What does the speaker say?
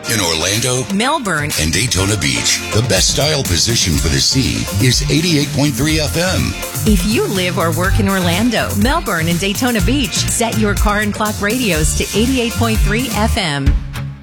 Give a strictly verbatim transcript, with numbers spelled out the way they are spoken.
In Orlando, Melbourne, and Daytona Beach, the best style position for the sea is eighty-eight point three F M. If you live or work in Orlando, Melbourne, and Daytona Beach, set your car and clock radios to eighty-eight point three F M.